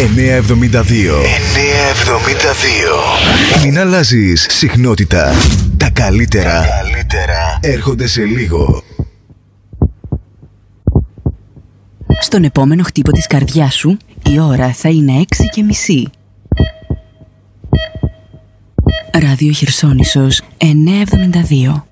972. Μην αλλάζεις συχνότητα. Τα καλύτερα έρχονται σε λίγο. Στον επόμενο χτύπο της καρδιάς σου η ώρα θα είναι 6:30. Ράδιο Χερσόνησος 972.